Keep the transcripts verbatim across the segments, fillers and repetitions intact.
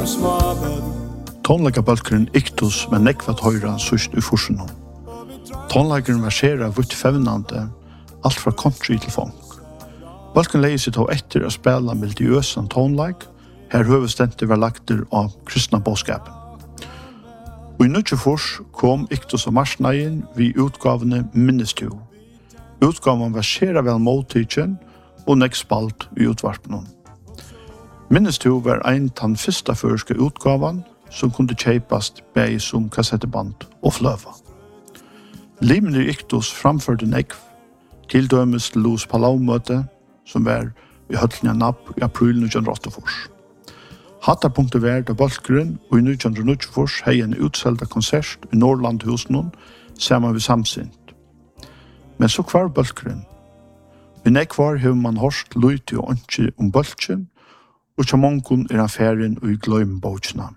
Tonleikabalkeren Iktus med nekvat høyra sust i forsen. Tonleikeren verserer vidt fevnande, alt fra country til funk. Balken leier seg til etter å spela melodiøsan tonleik, her høvestente var lagter av kristna bådskapen. Og i nødgjefors kom Iktus og marsneien vi utgavene Minnestu. Utgaven verserer vel måltidjen og nekk spalt i utvarpen. Minnestu var ein tann fyrsta førske utgaven som kunne kjeipast bei som kassetteband og fløva. Limen i Iktus framførte nekv, til dømes til Los Palau-møte, som var i høtlinja napp i april nitjan åttiofyrs. Hatta punktet var da Balkeren og i nitjan nittiofyrs hei en utselda konsert i Norrlandhusen saman vi samsint. Men så kvar Balkeren. I nekvar hefur man horst luiti og ønski om Balkeren, og til mongon er han ferien og i gløymbåtsna.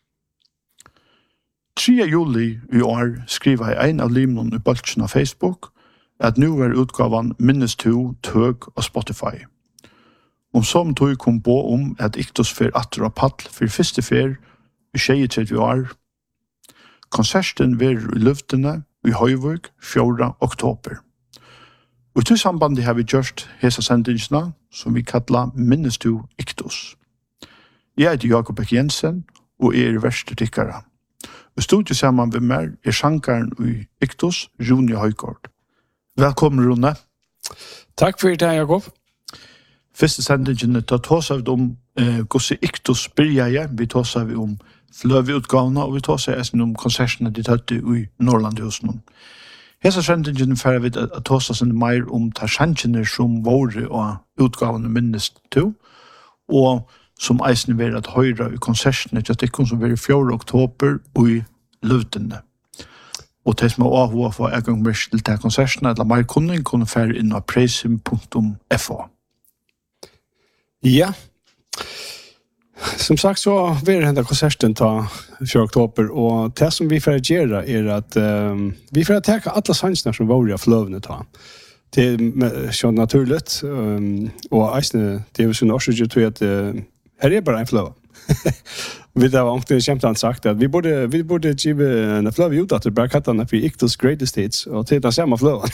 tredje juli i år skriva jeg ein av limnon i Balkeren av Facebook at nu er utgavan Minnes to tøg og Spotify. Om som tog kom på om at Iktus fer atter og paddel for første fer i tjei år. Konserten ver i luftene i Høyvøk fjorda oktober. Og i til sambandet har vi gjort hesa sendingsna som vi kallar Minnes to Iktus. Jeg heter Jakob Ek Jensen og er verste tikkara. I studiet sammen med meg er sjankaren i Iktus, Rune Høykort. Velkommen, Rune. Takk for det, Jakob. Første sendingen tar tås av om eh, hvordan Iktus byrja jeg. Vi tås av om fløveutgavene, og vi tås av om konsertene de tøtte i Norrlandhusen. Hesa sendingen færre vi at tås av mer om tarsjankene som våre og utgavene minnes to, og som eisen vil at høyre i konsertene til at som vil i fjorda oktober og i løvdene. Og til som er avhåa for en gang mer til til konsertene, eller mer kunning, kunne fære inn av preisim punktum f o. Ja. Som sagt så vil det hende konserten ta fjorda oktober, og det som vi får gjøre er at um, vi får ta alle sangsene som var i fløvene ta. Det er så naturligt, um, og eisene, det er jo sånn årsøkje til at uh, her er bare en fløve. Vi har omkring kjempeland sagt at vi borde, vi borde give en fløve ut at det bare kattet den for Iktus Greatest Hits, og til den samme fløven.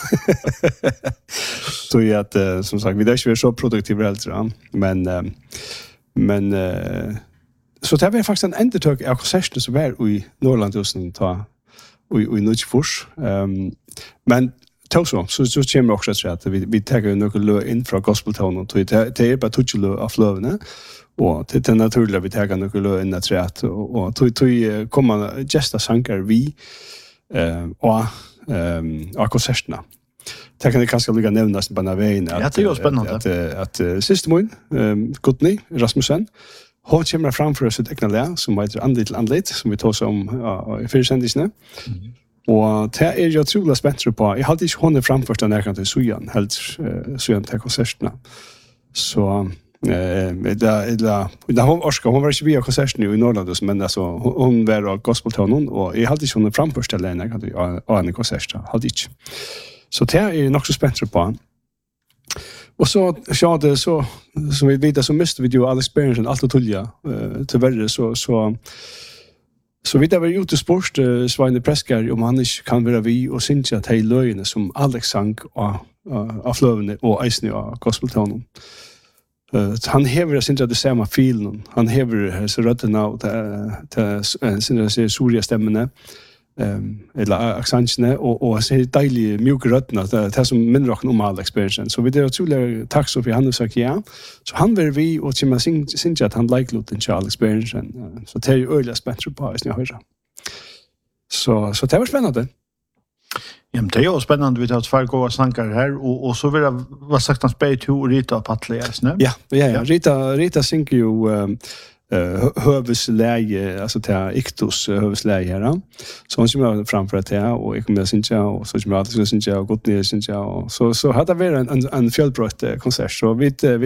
Så at, uh, som sagt, vi er ikke så produktive eldre, men, uh, men uh, så det var faktisk en endertøk av konsertene som var i Norrlandhusen ta, og i Nødjefors. Um, men så, så, så kommer også til at vi, vi tar noen lø inn fra gospeltonen, og det er bare tog lø av fløvene, og det er naturlig at vi tar noen lø inn etter at, og, og tog, tog kommer gesta sanger vi uh, og um, av konsertene. Det kan jeg kanskje lukka nevnes på denne veien. At, ja, det er jo spennende. At, at, at, at siste mån, um, Gudny Rasmussen, hun kommer framfor sitt egna le, som heter Andlit til Andlit, som vi tar oss om uh, i fire sendisene. Mm-hmm. Og det er jeg utrolig spent på. Jeg hadde ikke håndet framførst den nærkant til Sujan, helt uh, Sujan til konsertene. Så eh det det hon orska hon var inte via konserten i Norrland men alltså hon var av gospeltonen och jag hade inte hon framförst eller när jag hade en konsert hade inte. Så det är nog så spänt på. Och så så det så som vi vet så miste vi ju all experience allt och tulja eh tyvärr så så så vi där var ute sport Sveine Preskar om han inte kan vara vi och synja att hej löjene som Alex sang och av flövne och eisne och gospeltonen. Uh, han hever synja det samma feeling. Han hever så rötterna och till synja sig surja stämmene. Um, eller accentene og og så deilige mjuke røttene det, det som minner oss om all experience så vi er utrolig takk så for han har sagt ja så han vil vi og til man synes at han like lot den all experience uh, så det er jo øyelig spennende på hvis jeg hører så så det var spennende ja, men det er jo spennende vi har tvær gode snakker her og, og så vil jeg hva sagt han spør to Rita og Patle ja, ja, ja, Rita, Rita synker jo um, Uh, hövesläge alltså till Iktus uh, hövesläge här så hon kommer framför att det och jag kommer synja och så kommer jag att synja och gott ner synja och så så hade vi en en, en fjällbrott konsert så vi, vi